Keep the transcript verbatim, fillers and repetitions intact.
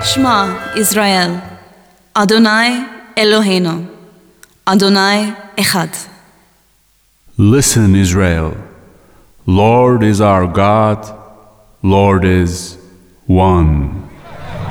Shema Israel, Adonai Eloheinu, Adonai Echad. Listen, Israel, Lord is our God, Lord is one.